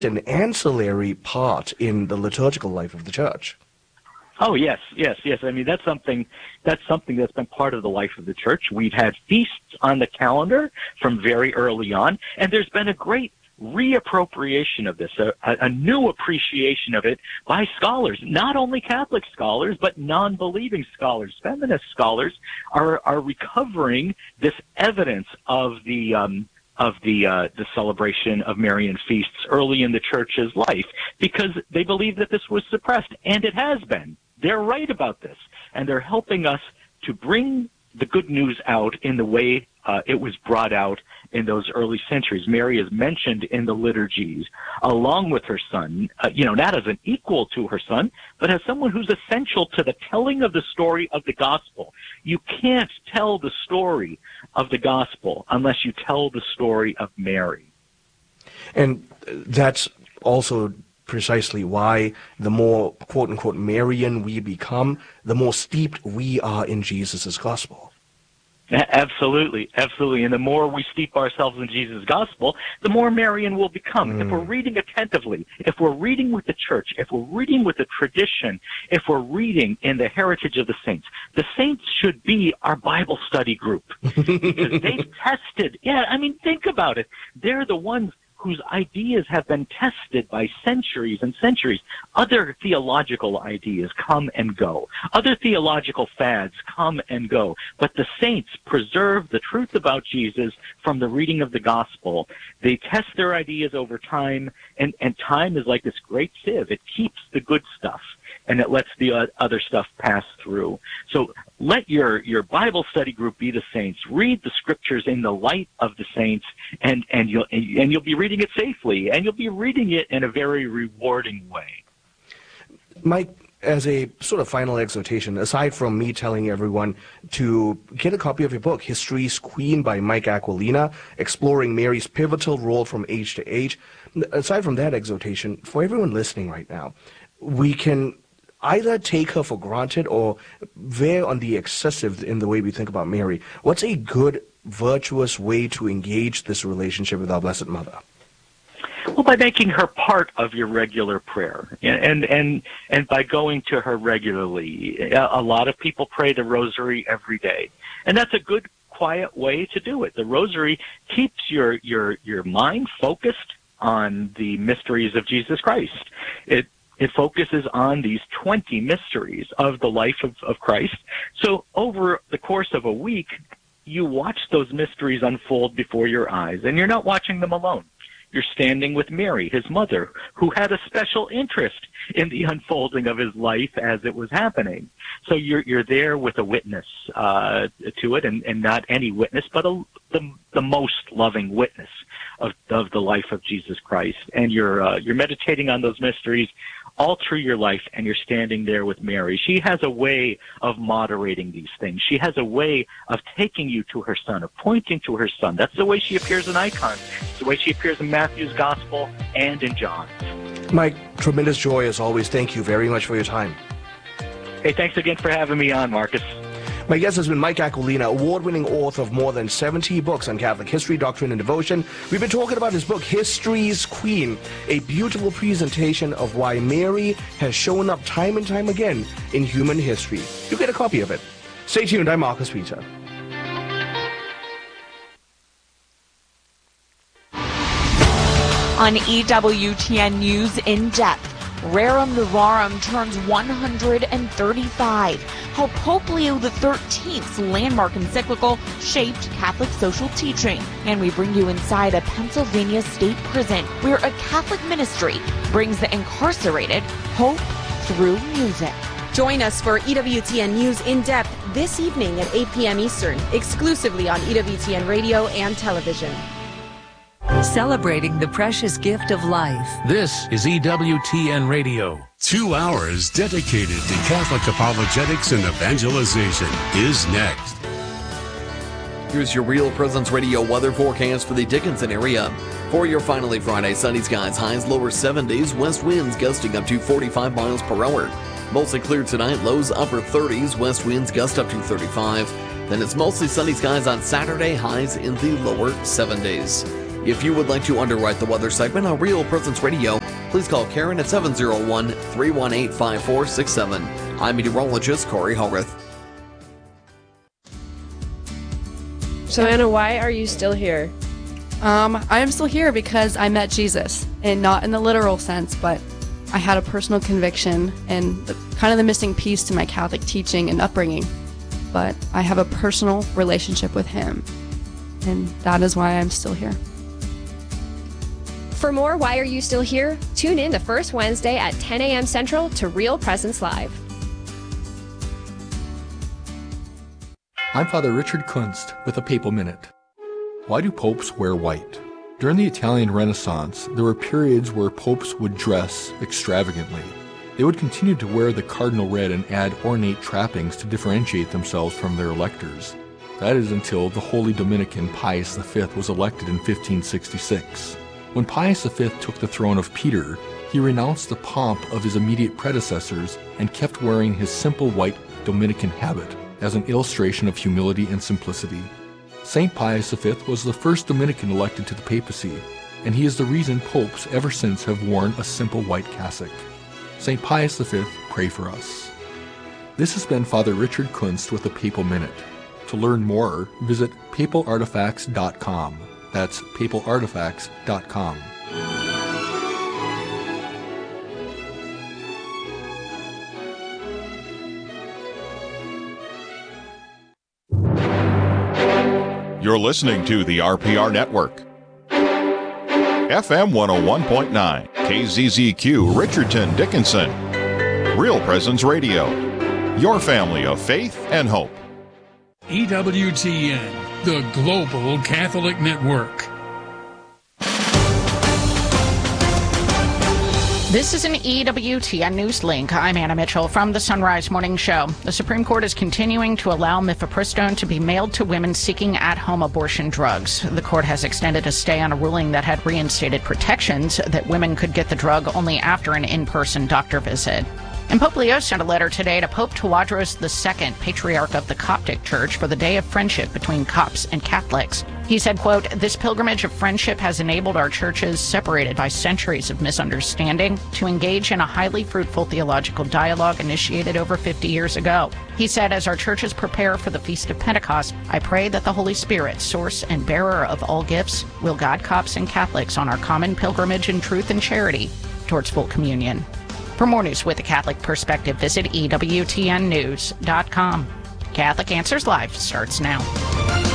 an ancillary part in the liturgical life of the church. Oh, yes. I mean, that's something that's been part of the life of the church. We've had feasts on the calendar from very early on, and there's been a great reappropriation of this, a new appreciation of it by scholars, not only Catholic scholars, but non-believing scholars. Feminist scholars are recovering this evidence of the celebration of Marian feasts early in the church's life, because they believe that this was suppressed, and it has been. They're right about this, and they're helping us to bring the good news out in the way it was brought out in those early centuries. Mary is mentioned in the liturgies along with her son, not as an equal to her son, but as someone who's essential to the telling of the story of the gospel. You can't tell the story of the gospel unless you tell the story of Mary. And that's also precisely why the more quote-unquote Marian we become, the more steeped we are in Jesus' gospel. Absolutely. And the more we steep ourselves in Jesus' gospel, the more Marian we'll become. If we're reading attentively, if we're reading with the church, if we're reading with the tradition, if we're reading in the heritage of the saints should be our Bible study group. Because they've tested. Think about it. They're the ones whose ideas have been tested by centuries and centuries. Other theological ideas come and go. Other theological fads come and go. But the saints preserve the truth about Jesus from the reading of the gospel. They test their ideas over time, and time is like this great sieve. It keeps the good stuff, and it lets the other stuff pass through. So let your Bible study group be the saints. Read the scriptures in the light of the saints, and you'll be reading it safely, and you'll be reading it in a very rewarding way. Mike, as a sort of final exhortation, aside from me telling everyone to get a copy of your book, History's Queen by Mike Aquilina, exploring Mary's pivotal role from age to age, aside from that exhortation, for everyone listening right now, we can either take her for granted or veer on the excessive in the way we think about Mary. What's a good, virtuous way to engage this relationship with our Blessed Mother? Well, by making her part of your regular prayer, and by going to her regularly. A lot of people pray the Rosary every day, and that's a good, quiet way to do it. The Rosary keeps your mind focused on the mysteries of Jesus Christ. It focuses on these 20 mysteries of the life of Christ. So over the course of a week, you watch those mysteries unfold before your eyes, and you're not watching them alone. You're standing with Mary, his mother, who had a special interest in the unfolding of his life as it was happening. So you're there with a witness to it, and not any witness, but the most loving witness of the life of Jesus Christ. And you're meditating on those mysteries all through your life, and you're standing there with Mary. She has a way of moderating these things. She has a way of taking you to her son, of pointing to her son. That's the way she appears in icons. It's the way she appears in Matthew's Gospel and in John's. Mike, tremendous joy as always. Thank you very much for your time. Hey, thanks again for having me on, Marcus. My guest has been Mike Aquilina, award-winning author of more than 70 books on Catholic history, doctrine, and devotion. We've been talking about his book, History's Queen, a beautiful presentation of why Mary has shown up time and time again in human history. You'll get a copy of it. Stay tuned. I'm Marcus Peter. On EWTN News In Depth, Rerum Novarum turns 135. How Pope Leo XIII's landmark encyclical shaped Catholic social teaching. And we bring you inside a Pennsylvania state prison where a Catholic ministry brings the incarcerated hope through music. Join us for EWTN News In Depth this evening at 8 p.m. Eastern, exclusively on EWTN Radio and Television. Celebrating the precious gift of life. This is EWTN Radio. 2 hours dedicated to Catholic apologetics and evangelization is next. Here's your Real Presence Radio weather forecast for the Dickinson area. For your finally Friday, sunny skies, highs lower 70s, west winds gusting up to 45 miles per hour. Mostly clear tonight, lows upper 30s, west winds gust up to 35. Then it's mostly sunny skies on Saturday, highs in the lower 70s. If you would like to underwrite the weather segment on Real Presence Radio, please call Karen at 701-318-5467. I'm meteorologist Corey Hallrath. So Anna, why are you still here? I am still here because I met Jesus, and not in the literal sense, but I had a personal conviction and kind of the missing piece to my Catholic teaching and upbringing. But I have a personal relationship with him, and that is why I'm still here. For more Why Are You Still Here? Tune in the first Wednesday at 10 a.m. Central to Real Presence Live. I'm Father Richard Kunst with a Papal Minute. Why do popes wear white? During the Italian Renaissance, there were periods where popes would dress extravagantly. They would continue to wear the cardinal red and add ornate trappings to differentiate themselves from their electors. That is until the Holy Dominican Pius V was elected in 1566. When Pius V took the throne of Peter, he renounced the pomp of his immediate predecessors and kept wearing his simple white Dominican habit as an illustration of humility and simplicity. St. Pius V was the first Dominican elected to the papacy, and he is the reason popes ever since have worn a simple white cassock. St. Pius V, pray for us. This has been Father Richard Kunst with the Papal Minute. To learn more, visit papalartifacts.com. That's papalartifacts.com. You're listening to the RPR Network. FM 101.9, KZZQ, Richardson, Dickinson. Real Presence Radio. Your family of faith and hope. EWTN, the Global Catholic Network. This is an EWTN News Link. I'm Anna Mitchell from the Sunrise Morning Show. The Supreme Court is continuing to allow mifepristone to be mailed to women seeking at-home abortion drugs. The court has extended a stay on a ruling that had reinstated protections that women could get the drug only after an in-person doctor visit. And Pope Leo sent a letter today to Pope Tawadros II, Patriarch of the Coptic Church, for the Day of Friendship between Copts and Catholics. He said, quote, "This pilgrimage of friendship has enabled our churches, separated by centuries of misunderstanding, to engage in a highly fruitful theological dialogue initiated over 50 years ago." He said, "As our churches prepare for the Feast of Pentecost, I pray that the Holy Spirit, source and bearer of all gifts, will guide Copts and Catholics on our common pilgrimage in truth and charity towards full communion." For more news with a Catholic perspective, visit EWTNnews.com. Catholic Answers Live starts now.